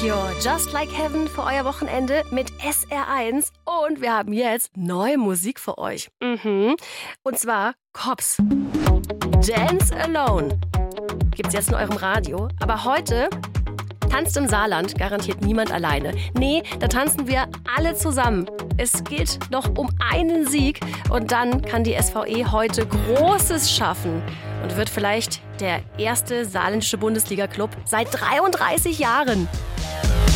Cure, Just Like Heaven für euer Wochenende mit SR1. Und wir haben jetzt neue Musik für euch. Und zwar Cops. Dance Alone. Gibt's jetzt in eurem Radio. Aber heute tanzt im Saarland garantiert niemand alleine. Nee, da tanzen wir alle zusammen. Es geht noch um einen Sieg und dann kann die SVE heute Großes schaffen und wird vielleicht der erste saarländische Bundesliga-Club seit 33 Jahren.